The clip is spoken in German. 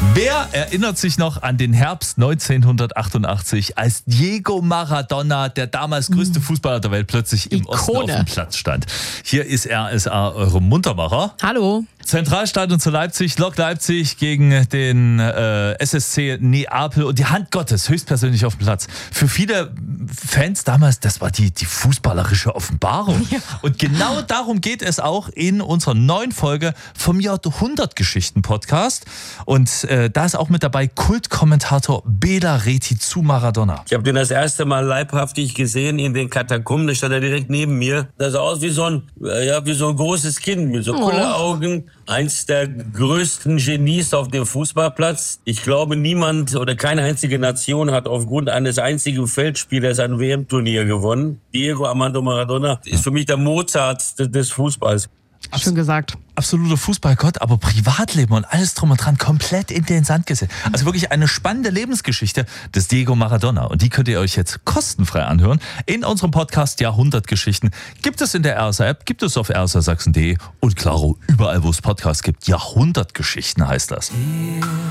Wer erinnert sich noch an den Herbst 1988, als Diego Maradona, der damals größte Fußballer der Welt, plötzlich im Osten auf dem Platz stand? Hier ist RSA, eure Muntermacher. Hallo. Zentralstadion zu Leipzig, Lok Leipzig gegen den SSC Neapel und die Hand Gottes höchstpersönlich auf dem Platz. Für viele Fans damals, das war die fußballerische Offenbarung. Ja. Und genau darum geht es auch in unserer neuen Folge vom Jahrhundertgeschichten-Podcast. Und da ist auch mit dabei Kultkommentator Bela Reti zu Maradona. Ich habe den das erste Mal leibhaftig gesehen in den Katakomben. Da stand er direkt neben mir. Das sah aus wie so ein großes Kind mit so Kulleraugen. Eins der größten Genies auf dem Fußballplatz. Ich glaube, niemand oder keine einzige Nation hat aufgrund eines einzigen Feldspielers ein WM-Turnier gewonnen. Diego Armando Maradona ist für mich der Mozart des Fußballs. Schön gesagt. Absoluter Fußballgott, aber Privatleben und alles drum und dran komplett in den Sand gesetzt. Also wirklich eine spannende Lebensgeschichte des Diego Maradona. Und die könnt ihr euch jetzt kostenfrei anhören in unserem Podcast Jahrhundertgeschichten. Gibt es in der RSA-App, gibt es auf rsasachsen.de und klaro, überall wo es Podcasts gibt. Jahrhundertgeschichten heißt das.